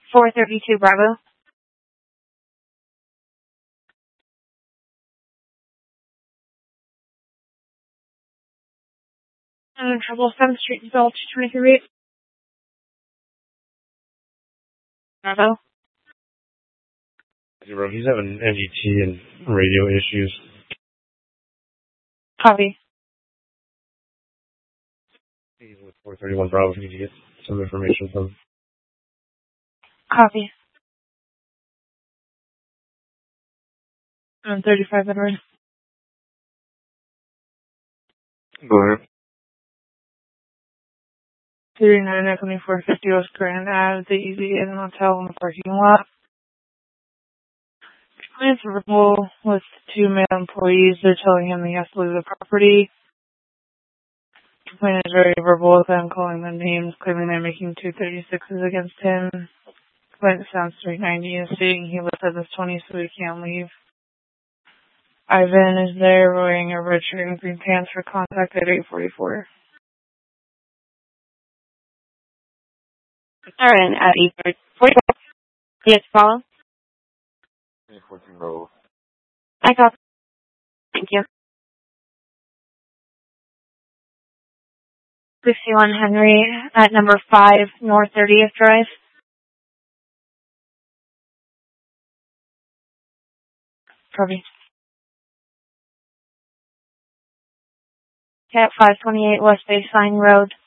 432 Bravo. Trouble 7th Street, Bell 223. Bravo. 0, he's having NGT and radio issues. Copy. He's with 431 Bravo, if you need to get some information from him. Copy. 35 Edward. Go ahead. 39 2450 West Grand Ave, the Easy Inn Motel in the parking lot. It's verbal with 2 male employees. They're telling him he has to leave the property. Complaint is very verbal with them, calling them names, claiming they're making 236s against him. Complaint sounds 390 and stating he lives at this 20 so he can't leave. Ivan is there wearing a red shirt and green pants for contact at 844. Alright, at 844. Yes, follow. 14 Bravo. I copy. Thank you. 61 Henry at number 5 North 30th Drive. Copy. Cat 528 West Baseline Road.